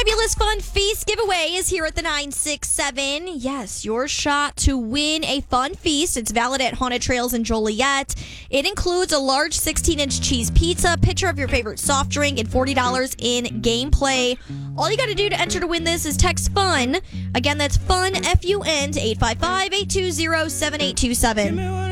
fabulous Fun Feast giveaway is here at the 967. Yes, your shot to win a Fun Feast. It's valid at Haunted Trails in Joliet. It includes a large 16-inch cheese pizza, picture of your favorite soft drink, and $40 in gameplay. All you got to do to enter to win this is text FUN. Again, that's FUN, F-U-N, to 855-820-7827.